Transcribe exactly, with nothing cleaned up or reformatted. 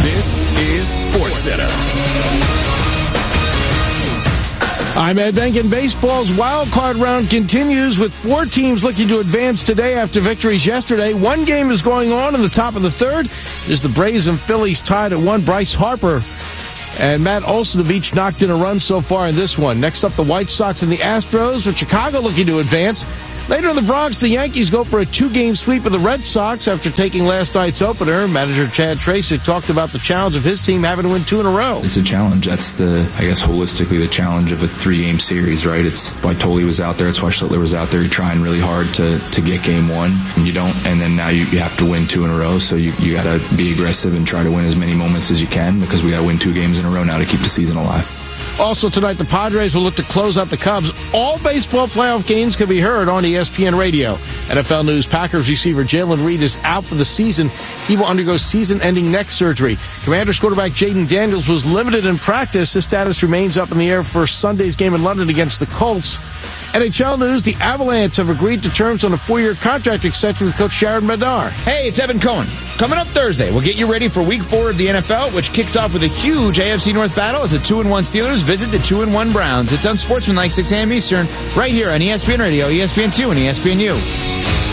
This is SportsCenter. I'm Ed Benkin. Baseball's wild card round continues with four teams looking to advance today after victories yesterday. One game is going on in the top of the third. As the Braves and Phillies tied at one. Bryce Harper and Matt Olson have each knocked in a run so far in this one. Next up, the White Sox and the Astros, with Chicago looking to advance. Later in the Bronx, the Yankees go for a two-game sweep of the Red Sox after taking last night's opener. Manager Chad Tracy talked about the challenge of his team having to win two in a row. It's a challenge. That's the, I guess, holistically the challenge of a three-game series, right? It's why Tolley was out there. It's why Schlittler was out there. You're trying really hard to, to get game one, and you don't, and then now you, you have to win two in a row, so you, you got to be aggressive and try to win as many moments as you can, because we got to win two games in a row now to keep the season alive. Also tonight, the Padres will look to close out the Cubs. All baseball playoff games can be heard on E S P N Radio. N F L News: Packers receiver Jalen Reed is out for the season. He will undergo season-ending neck surgery. Commanders quarterback Jaden Daniels was limited in practice. His status remains up in the air for Sunday's game in London against the Colts. N H L news: the Avalanche have agreed to terms on a four-year contract extension with coach Sharon Bednar. Hey, it's Evan Cohen. Coming up Thursday, we'll get you ready for week four of the N F L, which kicks off with a huge A F C North battle as the two and one Steelers visit the two and one Browns. It's on Sportsmanlike, six a.m. Eastern, right here on E S P N Radio, E S P N two, and E S P N U.